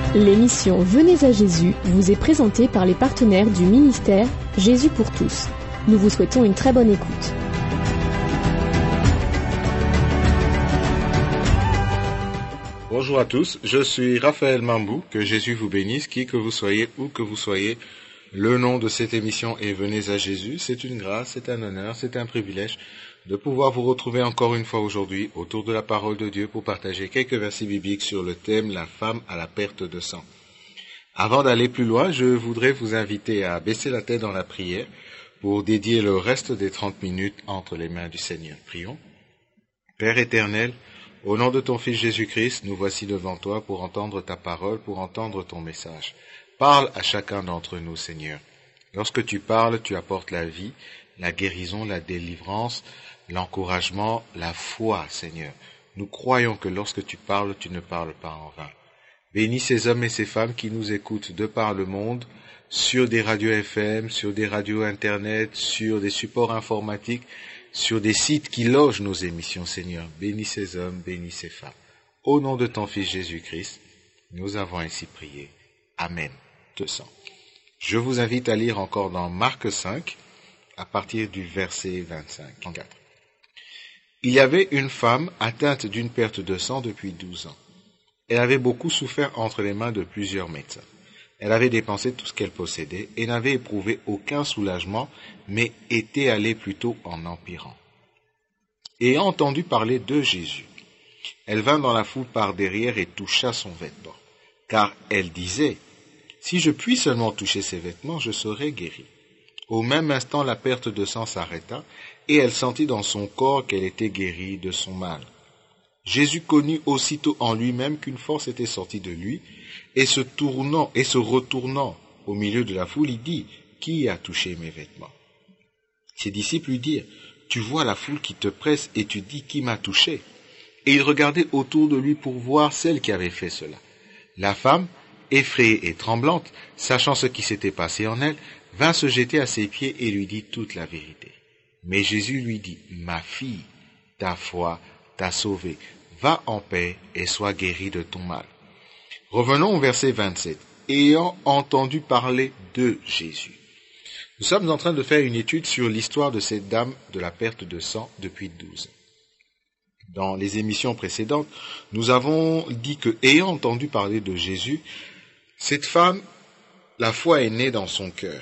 L'émission Venez à Jésus vous est présentée par les partenaires du ministère Jésus pour tous. Nous vous souhaitons une très bonne écoute. Bonjour à tous, je suis Raphaël Mambou, que Jésus vous bénisse, qui que vous soyez, où que vous soyez. Le nom de cette émission est Venez à Jésus. C'est une grâce, c'est un honneur, c'est un privilège de pouvoir vous retrouver encore une fois aujourd'hui autour de la parole de Dieu pour partager quelques versets bibliques sur le thème « La femme à la perte de sang ». Avant d'aller plus loin, je voudrais vous inviter à baisser la tête dans la prière pour dédier le reste des 30 minutes entre les mains du Seigneur. Prions. Père éternel, au nom de ton Fils Jésus-Christ, nous voici devant toi pour entendre ta parole, pour entendre ton message. Parle à chacun d'entre nous, Seigneur. Lorsque tu parles, tu apportes la vie, la guérison, la délivrance, l'encouragement, la foi, Seigneur. Nous croyons que lorsque tu parles, tu ne parles pas en vain. Bénis ces hommes et ces femmes qui nous écoutent de par le monde, sur des radios FM, sur des radios Internet, sur des supports informatiques, sur des sites qui logent nos émissions, Seigneur. Bénis ces hommes, bénis ces femmes. Au nom de ton Fils Jésus-Christ, nous avons ainsi prié. Amen. 200. Je vous invite à lire encore dans Marc 5, à partir du verset 25. Il y avait une femme atteinte d'une perte de sang depuis 12 ans. Elle avait beaucoup souffert entre les mains de plusieurs médecins. Elle avait dépensé tout ce qu'elle possédait et n'avait éprouvé aucun soulagement, mais était allée plutôt en empirant. Ayant entendu parler de Jésus, elle vint dans la foule par derrière et toucha son vêtement, car elle disait « Si je puis seulement toucher ses vêtements, je serai guérie. » Au même instant, la perte de sang s'arrêta, et elle sentit dans son corps qu'elle était guérie de son mal. Jésus connut aussitôt en lui-même qu'une force était sortie de lui, et se retournant au milieu de la foule, il dit « Qui a touché mes vêtements ?» Ses disciples lui dirent « Tu vois la foule qui te presse, et tu dis « Qui m'a touché ?» Et il regardait autour de lui pour voir celle qui avait fait cela. La femme, effrayée et tremblante, sachant ce qui s'était passé en elle, vint se jeter à ses pieds et lui dit toute la vérité. Mais Jésus lui dit, « Ma fille, ta foi t'a sauvée. Va en paix et sois guérie de ton mal. » Revenons au verset 27. Ayant entendu parler de Jésus. Nous sommes en train de faire une étude sur l'histoire de cette dame de la perte de sang depuis 12 ans. Dans les émissions précédentes, nous avons dit que, ayant entendu parler de Jésus, cette femme, la foi est née dans son cœur.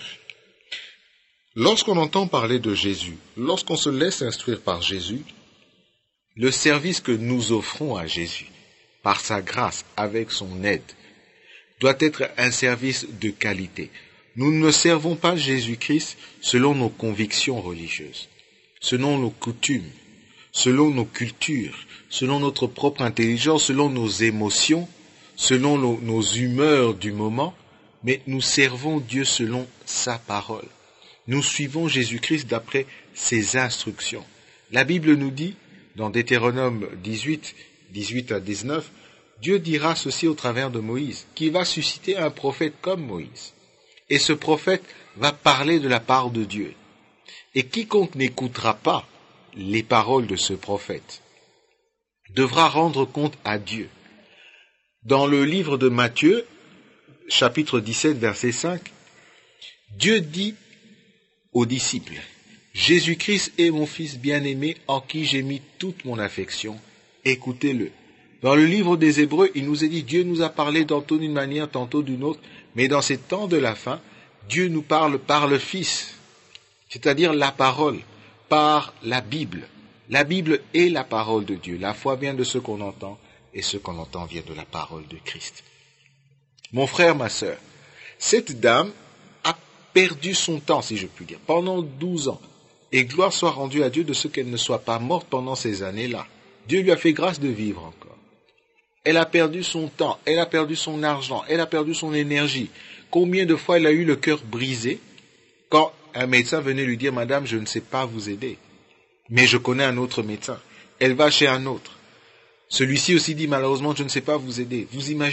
Lorsqu'on entend parler de Jésus, lorsqu'on se laisse instruire par Jésus, le service que nous offrons à Jésus, par sa grâce, avec son aide, doit être un service de qualité. Nous ne servons pas Jésus-Christ selon nos convictions religieuses, selon nos coutumes, selon nos cultures, selon notre propre intelligence, selon nos émotions, selon nos humeurs du moment, mais nous servons Dieu selon sa parole. Nous suivons Jésus-Christ d'après ses instructions. La Bible nous dit, dans Deutéronome 18 à 19, Dieu dira ceci au travers de Moïse, qui va susciter un prophète comme Moïse. Et ce prophète va parler de la part de Dieu. Et quiconque n'écoutera pas les paroles de ce prophète devra rendre compte à Dieu. Dans le livre de Matthieu, chapitre 17, verset 5, Dieu dit aux disciples, « Jésus-Christ est mon Fils bien-aimé en qui j'ai mis toute mon affection. Écoutez-le. » Dans le livre des Hébreux, il nous est dit, Dieu nous a parlé tantôt d'une manière, tantôt d'une autre, mais dans ces temps de la fin, Dieu nous parle par le Fils, c'est-à-dire la parole, par la Bible. La Bible est la parole de Dieu. La foi vient de ce qu'on entend, et ce qu'on entend vient de la parole de Christ. Mon frère, ma sœur, cette dame a perdu son temps, si je puis dire, pendant 12 ans. Et gloire soit rendue à Dieu de ce qu'elle ne soit pas morte pendant ces années-là. Dieu lui a fait grâce de vivre encore. Elle a perdu son temps, elle a perdu son argent, elle a perdu son énergie. Combien de fois elle a eu le cœur brisé quand un médecin venait lui dire « Madame, je ne sais pas vous aider, mais je connais un autre médecin. » Elle va chez un autre. Celui-ci aussi dit « Malheureusement, je ne sais pas vous aider. » Vous imaginez